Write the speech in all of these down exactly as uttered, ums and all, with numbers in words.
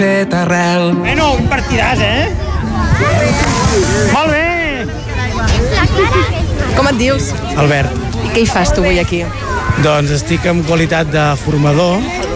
Bueno, un partidàs, eh? Molt bé! Com et dius? Albert. I què hi fas tu avui aquí? Doncs estic en qualitat de formador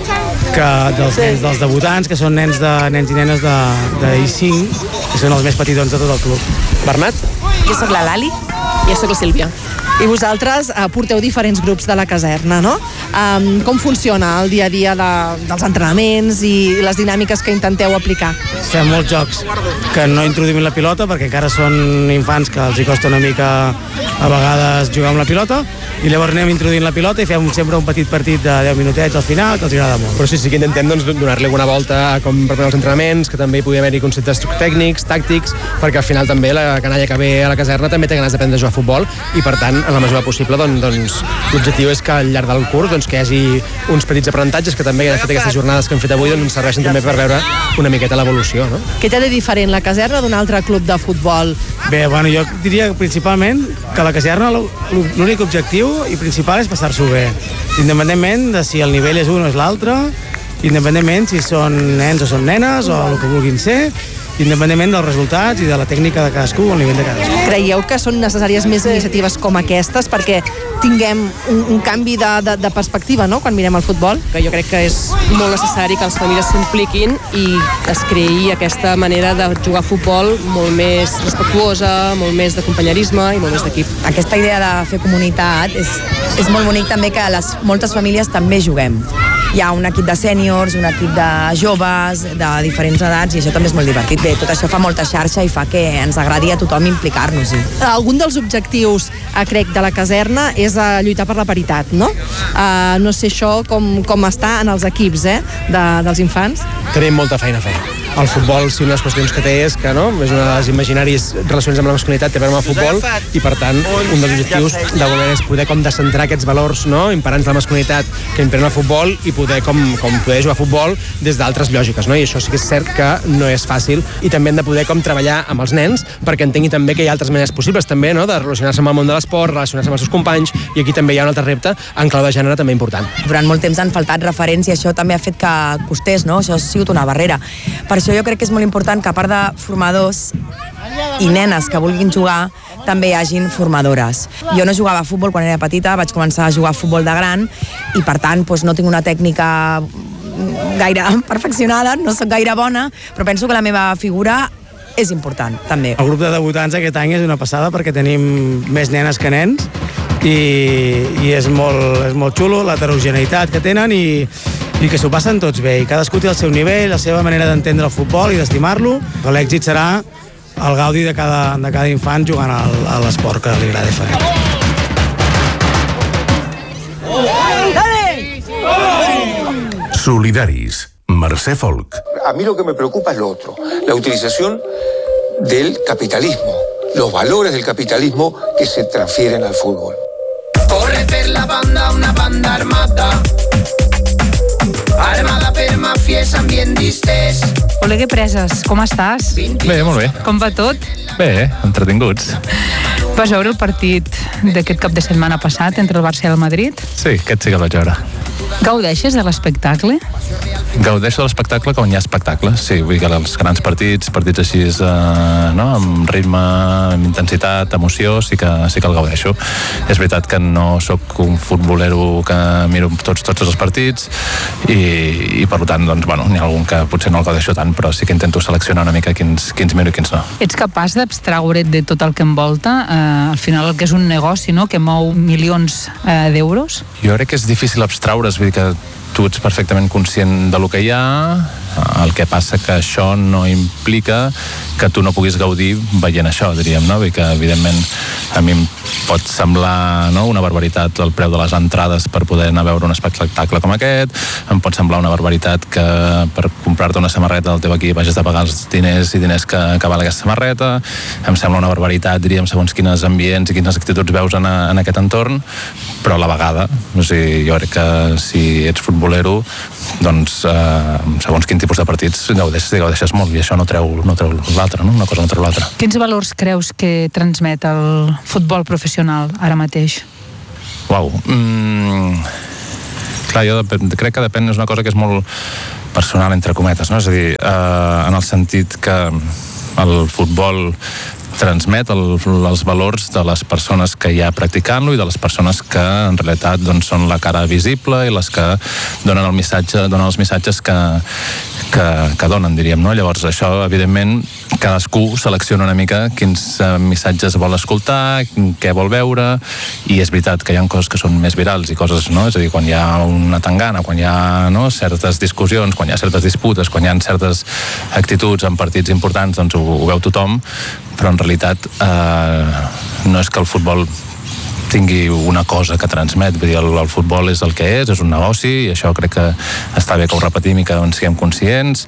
que dels nens dels debutants, que són nens de nens i nenes de, de I cinc, que són els més petitons de tot el club. Bernat? Jo sóc la Lali. Jo sóc la Sílvia. I vosaltres eh, porteu diferents grups de la caserna, no? Um, com funciona el dia a dia de, dels entrenaments i les dinàmiques que intenteu aplicar? Fem molts jocs que no introduïm la pilota perquè encara són infants que els hi costa una mica a vegades jugar amb la pilota, i llavors anem introduint la pilota i fem sempre un petit partit de deu minutets al final que els agrada molt. Però sí, sí que intentem doncs, donar-li alguna volta a com preparar els entrenaments, que també hi pugui haver-hi conceptes tècnics, tàctics, perquè al final també la canalla que ve a la caserna també té ganes d'aprendre a jugar a futbol, i per tant, en la mesura possible, doncs, doncs l'objectiu és que al llarg del curs doncs, que hi hagi uns petits aprenentatges que també, de fet, aquestes jornades que hem fet avui doncs, serveixen també per veure una miqueta l'evolució, no? Què té de diferent la caserna d'un altre club de futbol? Bé, bueno, jo diria principalment que la caserna l'únic objectiu i principal és passar-s'ho bé, independentment de si el nivell és un o és l'altre, independentment si són nens o són nenes o el que vulguin ser, independentment dels resultats i de la tècnica de cadascú o el nivell de cadascú. Creieu que són necessàries més iniciatives com aquestes perquè tinguem un, un canvi de, de, de perspectiva, no?, quan mirem el futbol? Que jo crec que és molt necessari que les famílies s'impliquin i es creï aquesta manera de jugar a futbol molt més respectuosa, molt més de companyerisme i molt més d'equip. Aquesta idea de fer comunitat és, és molt bonic també que les, moltes famílies també juguem. Hi ha un equip de sèniors, un equip de joves, de diferents edats, i això també és molt divertit. Bé, tot això fa molta xarxa i fa que ens agradi a tothom implicar-nos-hi. Algun dels objectius, eh, crec, de la caserna és a lluitar per la paritat, no? Uh, no sé això com, com està en els equips, eh, de, dels infants. Tenim molta feina a fer. El futbol, si una de les qüestions que té és que no, és una de les imaginaris relacions amb la masculinitat, té a veure amb el futbol, i per tant un dels objectius d'alguna manera és poder com descentrar aquests valors, no, imperants de la masculinitat que imperen el futbol i poder com, com poder jugar a futbol des d'altres lògiques, no? I això sí que és cert que no és fàcil, i també hem de poder com treballar amb els nens perquè entenguin també que hi ha altres maneres possibles també, no, de relacionar-se amb el món de l'esport, relacionar-se amb els seus companys, i aquí també hi ha un altre repte en clau de gènere també important. Durant molt temps han faltat referents i això també ha fet que costés, no? Això ha sigut una barrera. Per això jo crec que és molt important que a part de formadors i nenes que vulguin jugar, també hi hagin formadores. Jo no jugava a futbol quan era petita, vaig començar a jugar a futbol de gran i per tant doncs, no tinc una tècnica gaire perfeccionada, no sóc gaire bona, però penso que la meva figura és important, també. El grup de debutants aquest any és una passada perquè tenim més nenes que nens i, i és, molt, és molt xulo l'heterogeneïtat que tenen i i que s'ho passen tots bé, i cadascú té el seu nivell, la seva manera d'entendre el futbol i d'estimar-lo. L'èxit serà el gaudi de cada, de cada infant jugant al, a l'esport que li agrada fer. Solidaris, Mercè Folk. A mí lo que me preocupa es lo otro, la utilización del capitalismo, los valores del capitalismo que se transfieren al fútbol. Corre per la banda una banda armata, armada per màfies ambientistes. Oleguer Preses, com estàs? Bé, molt bé. Com va tot? Bé, entretinguts. Vas veure el partit d'aquest cap de setmana passat entre el Barça i el Madrid? Sí, aquest sí que el vaig veure. Gaudeixes de l'espectacle? Gaudeixo de l'espectacle quan hi ha espectacle, sí, vull dir que els grans partits, partits així, eh, no?, amb ritme, amb intensitat, emoció, sí que, sí que el gaudeixo. És veritat que no sóc un futbolero que miro tots, tots els partits i, i per tant, doncs, bueno, n'hi ha algun que potser no el gaudeixo tant, però sí que intento seleccionar una mica quins, quins miro i quins no. Ets capaç d'abstraure't de tot el que envolta? Eh, al final el que és un negoci, no?, que mou milions eh, d'euros? Jo crec que és difícil abstraure's, vull dir que tu ets perfectament conscient de lo que hi ha, el que passa que això no implica que tu no puguis gaudir veient això, diríem, no? Vull dir que, evidentment, a mi em pot semblar, no?, una barbaritat el preu de les entrades per poder anar a veure un espectacle com aquest, em pot semblar una barbaritat que per comprar-te una samarreta del teu equip hagis de pagar els diners i diners que, que val aquesta samarreta, em sembla una barbaritat, diríem, segons quins ambients i quines actituds veus en, a, en aquest entorn, però a la vegada, o sigui, jo crec que si ets futbolero, doncs eh, segons quin tipus de partits gaudeixes, gaudeixes molt, i això no treu, no treu l'altre, no? Una cosa no treu l'altra. Quins valors creus que transmet el futbol professional ara mateix? Uau, mm, clar, jo crec que depèn, és una cosa que és molt personal entre cometes, no? És a dir, eh, en el sentit que el futbol transmet el, els valors de les persones que hi ha practicant-lo i de les persones que en realitat doncs, són la cara visible i les que donen el missatge, donen els missatges que, que, que donen, diríem, no? Llavors això, evidentment, cadascú selecciona una mica quins missatges vol escoltar, què vol veure, i és veritat que hi ha coses que són més virals i coses, no? És a dir, quan hi ha una tangana, quan hi ha, no, certes discussions, quan hi ha certes disputes, quan hi ha certes actituds en partits importants, doncs ho, ho veu tothom, però en realitat eh, no és que el futbol tingui una cosa que transmet, vull dir, el, el futbol és el que és, és un negoci, i això crec que està bé que ho repetim i que en siguem conscients.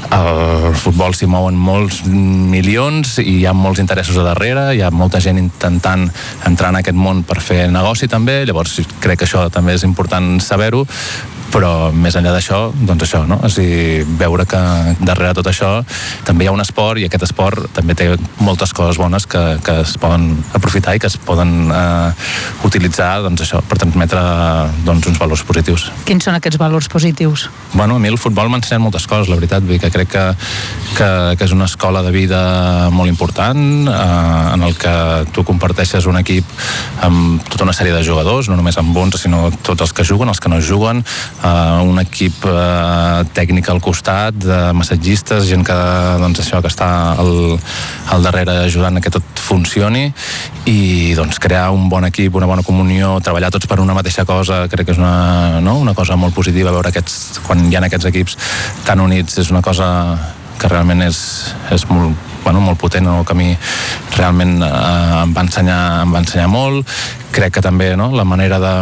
El futbol s'hi mouen molts milions i hi ha molts interessos a darrere, hi ha molta gent intentant entrar en aquest món per fer negoci també, llavors crec que això també és important saber-ho, però més enllà d'això, doncs això, no? És a dir, veure que darrere tot això també hi ha un esport, i aquest esport també té moltes coses bones que, que es poden aprofitar i que es poden eh, utilitzar, doncs això, per transmetre doncs, uns valors positius. Quins són aquests valors positius? Bueno, a mi el futbol m'ha ensenyat moltes coses, la veritat, vull dir que crec que, que, que és una escola de vida molt important, eh, en el que tu comparteixes un equip amb tota una sèrie de jugadors, no només amb onze, sinó tots els que juguen, els que no juguen, Uh, un equip uh, tècnic al costat, de massatgistes, gent que, doncs, això, que està al, al darrere ajudant a que tot funcioni, i doncs, crear un bon equip, una bona comunió, treballar tots per una mateixa cosa, crec que és una, no? una cosa molt positiva. Veure aquests, quan hi ha aquests equips tan units, és una cosa que realment és, és molt, bueno, molt potent, no? Que a mi realment eh, em va ensenyar, em va ensenyar molt. Crec que també, no? La manera de,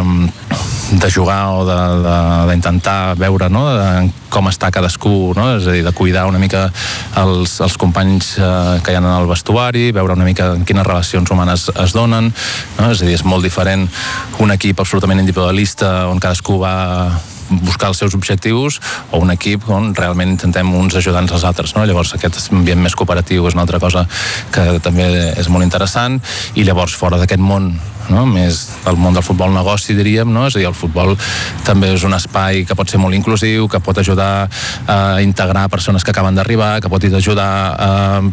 de jugar o d'intentar veure, no? De com està cadascú, no? És a dir, de cuidar una mica els, els companys eh, que hi ha en el vestuari, veure una mica quines relacions humanes es donen, no? És a dir, és molt diferent un equip absolutament individualista on cadascú va buscar els seus objectius, o un equip on realment intentem uns ajudar-nos als altres, no? Llavors aquest ambient més cooperatiu és una altra cosa que també és molt interessant, i llavors fora d'aquest món, no? Més del món del futbol negoci, diríem, no? És a dir, el futbol també és un espai que pot ser molt inclusiu, que pot ajudar a integrar persones que acaben d'arribar, que pot ajudar a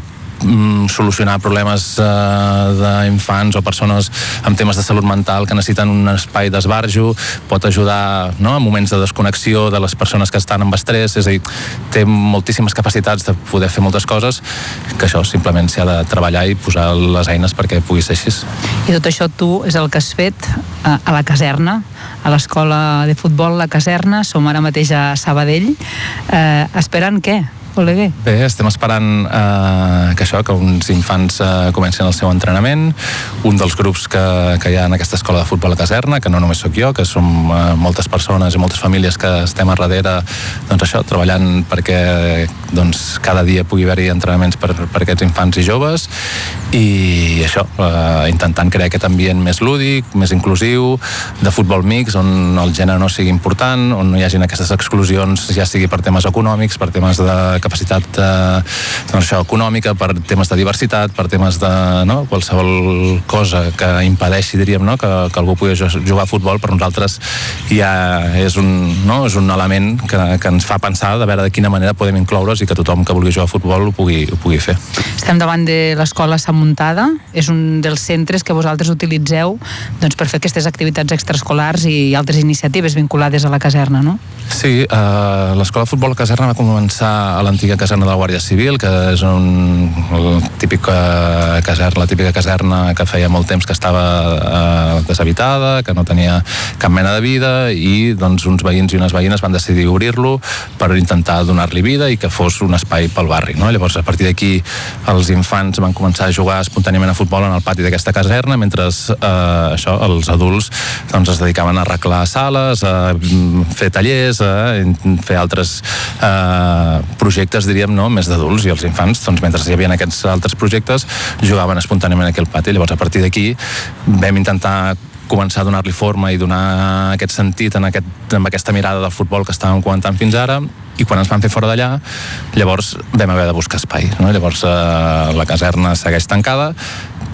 solucionar problemes eh, d'infants o persones amb temes de salut mental que necessiten un espai d'esbarjo, pot ajudar, no? En moments de desconnexió de les persones que estan amb estrès, és a dir, té moltíssimes capacitats de poder fer moltes coses, que això simplement s'ha de treballar i posar les eines perquè pugui ser així. I tot això tu és el que has fet a, a la caserna, a l'escola de futbol La Caserna, som ara mateix a Sabadell, eh, esperant què? Oleguer. Bé, estem esperant eh, que això, que uns infants eh, comencin el seu entrenament. Un dels grups que, que hi ha en aquesta escola de futbol a Caserna, que no només sóc jo, que som eh, moltes persones i moltes famílies que estem a darrere, doncs això, treballant perquè doncs, cada dia pugui haver-hi entrenaments per, per aquests infants i joves, i això, eh, intentant crear aquest ambient més lúdic, més inclusiu, de futbol mix, on el gènere no sigui important, on no hi hagin aquestes exclusions, ja sigui per temes econòmics, per temes de capacitat eh, doncs això, econòmica, per temes de diversitat, per temes de, no? Qualsevol cosa que impedeixi, diríem, no? que, que algú pugui jugar a futbol, per nosaltres ja és un, no? és un element que, que ens fa pensar de veure de quina manera podem incloure's i que tothom que vulgui jugar a futbol ho pugui, ho pugui fer. Estem davant de l'escola Sant Muntada, és un dels centres que vosaltres utilitzeu doncs, per fer aquestes activitats extraescolars i altres iniciatives vinculades a la caserna, no? Sí, eh, l'escola de futbol a Caserna va començar a l'antiga caserna de la Guàrdia Civil, que és un, el típic, eh, caserna, la típica caserna que feia molt temps que estava eh, deshabitada, que no tenia cap mena de vida, i doncs uns veïns i unes veïnes van decidir obrir-lo per intentar donar-li vida i que fos un espai pel barri, no? Llavors, a partir d'aquí, els infants van començar a jugar espontàniament a futbol en el pati d'aquesta caserna, mentre eh, això, els adults doncs, es dedicaven a arreglar sales, a fer tallers, a fer altres eh, projectes, diríem, no? Més d'adults, i els infants, doncs, mentre hi havia aquests altres projectes, jugaven espontàniament aquí al pati. Llavors, a partir d'aquí, vam intentar començar a donar-li forma i donar aquest sentit en, aquest, en aquesta mirada del futbol que estàvem comentant fins ara, i quan ens van fer fora d'allà, llavors vam haver de buscar espai, no? Llavors eh, la caserna segueix tancada,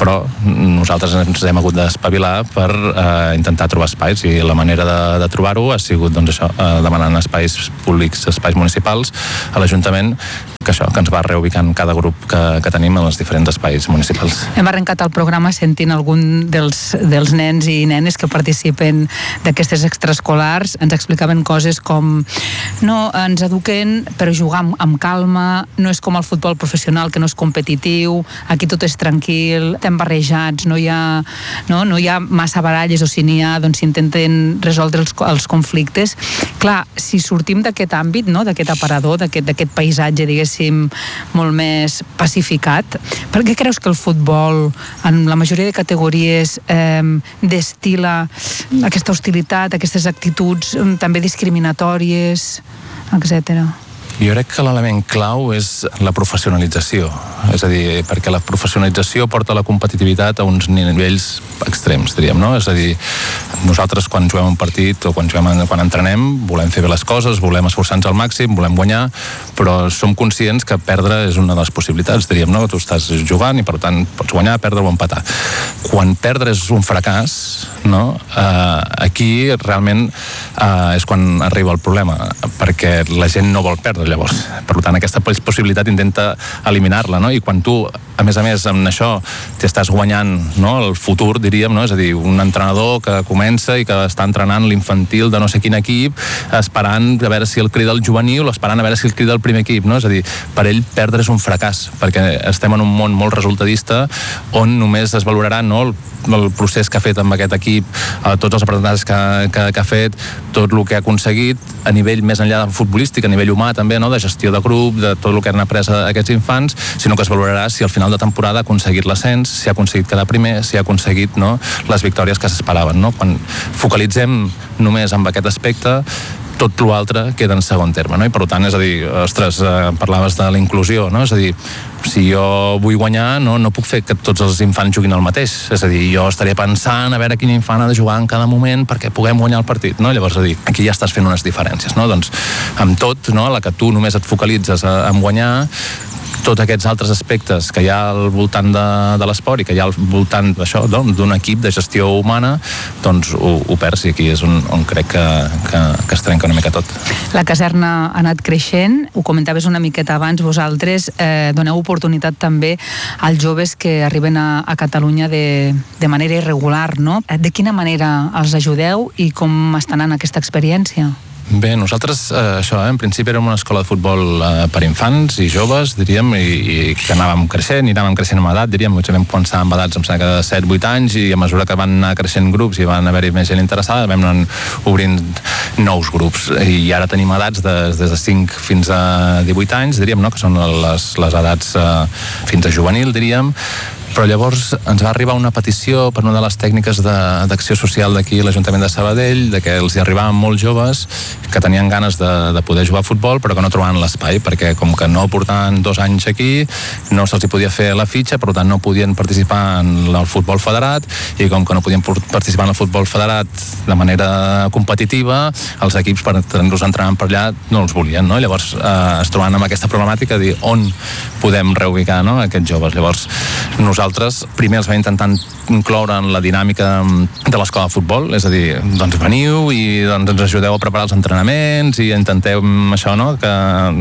però nosaltres ens hem hagut d'espavilar per eh, intentar trobar espais, i la manera de, de trobar-ho ha sigut doncs, això, eh, demanant espais públics, espais municipals a l'Ajuntament, que això, que ens va reubicant cada grup que, que tenim en els diferents espais municipals. Hem arrencat el programa sentint algun dels, dels nens i nenes que participen d'aquestes extraescolars. Ens explicaven coses com no, ens eduquen per jugar amb, amb calma, no és com el futbol professional, que no és competitiu, aquí tot és tranquil, estem barrejats, no hi ha, no, no hi ha massa baralles, o si n'hi ha, doncs s'intenten resoldre els, els conflictes. Clar, si sortim d'aquest àmbit, no, d'aquest aparador, d'aquest, d'aquest paisatge, diguéssim, molt més pacificat. Per què creus que el futbol, en la majoria de categories, eh, destila aquesta hostilitat, aquestes actituds eh, també discriminatòries, etcètera? Jo crec que l'element clau és la professionalització, és a dir, perquè la professionalització porta la competitivitat a uns nivells extrems, diríem, no? És a dir, nosaltres quan juguem un partit o quan, juguem, quan entrenem volem fer bé les coses, volem esforçar-nos al màxim, volem guanyar, però som conscients que perdre és una de les possibilitats, diríem, no? Tu estàs jugant i per tant pots guanyar, perdre o empatar. Quan perdre és un fracàs, no? Eh, aquí realment eh, és quan arriba el problema, perquè la gent no vol perdre, llavors. Per tant, aquesta possibilitat intenta eliminar-la, no? I quan tu, a més a més, amb això t'estàs guanyant, no, el futur, diríem, no? És a dir, un entrenador que comença i que està entrenant l'infantil de no sé quin equip, esperant a veure si el crida el juvenil o esperant a veure si el crida el primer equip, no? És a dir, per ell perdre és un fracàs, perquè estem en un món molt resultadista on només es valorarà, no, el el procés que ha fet amb aquest equip, eh, tots els aprenentatges que, que, que ha fet, tot el que ha aconseguit a nivell més enllà del futbolístic, a nivell humà també, no? De gestió de grup, de tot el que han après aquests infants, sinó que es valorarà si al final de temporada ha aconseguit l'ascens, si ha aconseguit quedar primer, si ha aconseguit, no, les victòries que s'esperaven, no? Quan focalitzem només en aquest aspecte, tot l'altre queda en segon terme, no? I per tant, és a dir, ostres, eh, parlaves de la inclusió, no? És a dir, si jo vull guanyar, no, no puc fer que tots els infants juguin el mateix. És a dir, jo estaré pensant a veure quin infant ha de jugar en cada moment perquè puguem guanyar el partit, no? Llavors, és a dir, aquí ja estàs fent unes diferències, no? Doncs, amb tot, no, la que tu només et focalitzes a, a guanyar, tots aquests altres aspectes que hi ha al voltant de, de l'esport i que hi ha al voltant d'això, d'un equip de gestió humana, doncs ho, ho perds, i aquí és on, on crec que, que, que es trenca una mica tot. La caserna ha anat creixent, ho comentaves una miqueta abans, vosaltres eh, doneu oportunitat també als joves que arriben a, a Catalunya de, de manera irregular, no? De quina manera els ajudeu i com estan en aquesta experiència? Bé, nosaltres, eh, això, eh, en principi érem una escola de futbol eh, per infants i joves, diríem, i, i que anàvem creixent, i anàvem creixent amb edat, diríem, potser vam començar amb edats, em sembla que de set vuit anys, i a mesura que van anar creixent grups i van haver-hi més gent interessada, vam anar obrint nous grups, i ara tenim edats de, des de cinc fins a divuit anys, diríem, no?, que són les, les edats eh, fins a juvenil, diríem. Però llavors ens va arribar una petició per una de les tècniques d'acció social d'aquí, l'Ajuntament de Sabadell, de que els hi arribaven molts joves que tenien ganes de, de poder jugar a futbol, però que no trobaven l'espai, perquè com que no portaven dos anys aquí, no se'ls hi podia fer la fitxa, per tant no podien participar en el futbol federat, i com que no podien participar en el futbol federat de manera competitiva, els equips per tenir-los entrenant per allà no els volien, no? Llavors eh, es trobaven amb aquesta problemàtica de dir on podem reubicar, no, aquests joves. Llavors nosaltres primer els vam intentar incloure en la dinàmica de l'escola de futbol, és a dir, doncs veniu i doncs ens ajudeu a preparar els entrenaments i intentem això, no?, que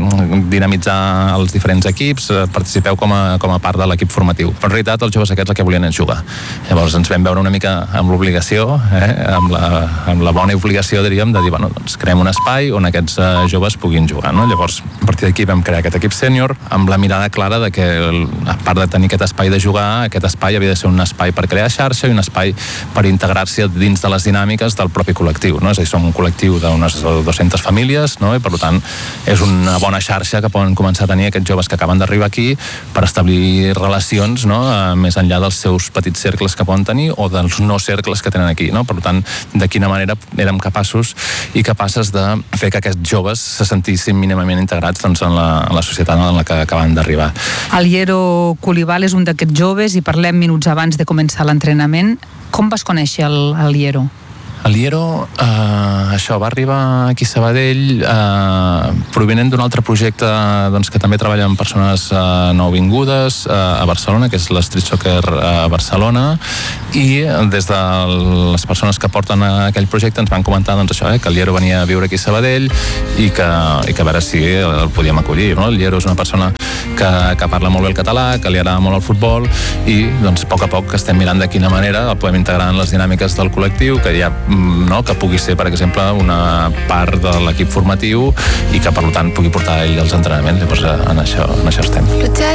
dinamitzar els diferents equips, participeu com a, com a part de l'equip formatiu. Però en realitat els joves aquests el que volien és jugar. Llavors ens vam veure una mica amb l'obligació, eh, amb, la, amb la bona obligació, diríem, de dir, bueno, doncs creem un espai on aquests uh, joves puguin jugar, no? Llavors, a partir d'aquí vam crear aquest equip sènior amb la mirada clara de que, a part de tenir aquest espai de jugar, aquest espai havia de ser un espai per crear xarxa i un espai per integrar-se dins de les dinàmiques del propi col·lectiu, no? És a dir, som un col·lectiu d'unes dues-centes famílies, no? I per tant és una bona xarxa que poden començar a tenir aquests joves que acaben d'arribar aquí per establir relacions, no?, més enllà dels seus petits cercles que poden tenir o dels no cercles que tenen aquí, no? Per tant, de quina manera érem capaços i capaces de fer que aquests joves se sentissin mínimament integrats, doncs, en, la, en la societat en la que acaben d'arribar. El Liero Coulibaly és un d'aquests joves i parlem minuts abans de començar l'entrenament. Com vas conèixer el, el Liero? El Liero, eh, això, va arribar aquí a Sabadell eh, provinent d'un altre projecte doncs, que també treballa amb persones eh, nouvingudes eh, a Barcelona, que és l'Street Soccer a Barcelona, i des de les persones que porten aquell projecte ens van comentar doncs, això, eh, que el Liero venia a viure aquí a Sabadell i que, i que a veure si el podíem acollir. No? El Liero és una persona que, que parla molt bé el català, que li agrada molt el futbol i doncs, a poc a poc estem mirant de quina manera el podem integrar en les dinàmiques del col·lectiu, que ja no, que pugui ser, per exemple, una part de l'equip formatiu i que, per tant, pugui portar ell els entrenaments. Llavors, en això, en això estem.